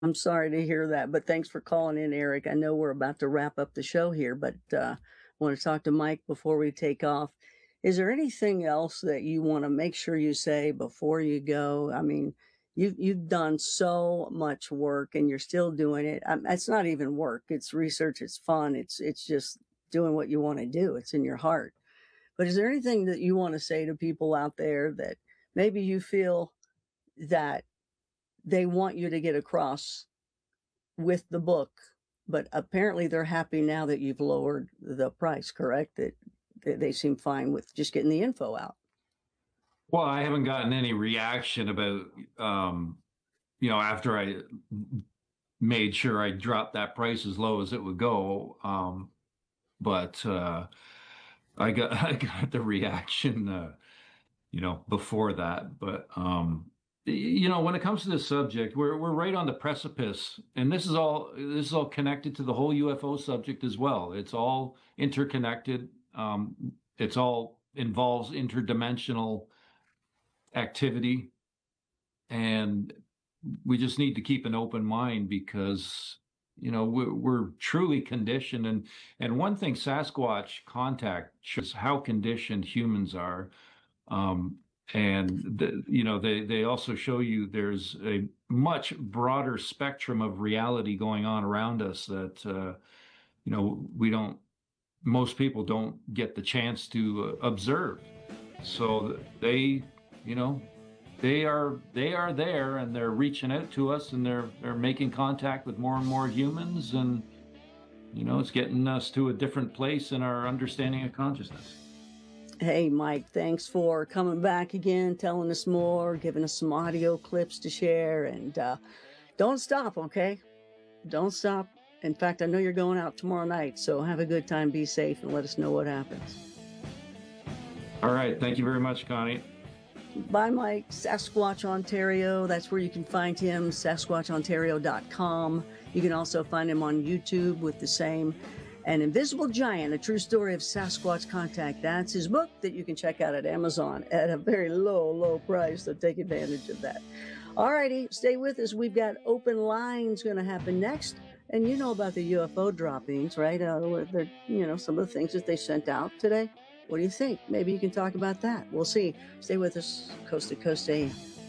I'm sorry to hear that, but thanks for calling in, Eric. I know we're about to wrap up the show here, but want to talk to Mike before we take off. Is there anything else that you want to make sure you say before you go? I mean, you've done so much work, and you're still doing it. It's not even work; it's research. It's fun. It's just doing what you want to do. It's in your heart. But is there anything that you want to say to people out there that maybe you feel that they want you to get across with the book, but apparently they're happy now that you've lowered the price, correct? That they seem fine with just getting the info out. Well, I haven't gotten any reaction about, after I made sure I dropped that price as low as it would go. But I got I got the reaction, before that. But when it comes to this subject, we're right on the precipice, and this is all connected to the whole UFO subject as well. It's all interconnected. It's all involves interdimensional activity, and we just need to keep an open mind because we're truly conditioned. And one thing Sasquatch contact shows how conditioned humans are. um, and they also show you there's a much broader spectrum of reality going on around us that we don't most people don't get the chance to observe. So you know they are there, and they're reaching out to us, and they're making contact with more and more humans, and it's getting us to a different place in our understanding of consciousness. Hey, Mike, thanks for coming back again, telling us more, giving us some audio clips to share, and don't stop, okay? Don't stop. In fact, I know you're going out tomorrow night, so have a good time, be safe, and let us know what happens. All right, thank you very much, Connie. Bye, Mike. Sasquatch Ontario. That's where you can find him, SasquatchOntario.com. You can also find him on YouTube with the same. An Invisible Giant, a true story of Sasquatch contact. That's his book that you can check out at Amazon at a very low, low price, so take advantage of that. All righty, stay with us. We've got open lines going to happen next. And you know about the UFO droppings, right? Some of the things that they sent out today. What do you think? Maybe you can talk about that. We'll see. Stay with us, Coast to Coast AM.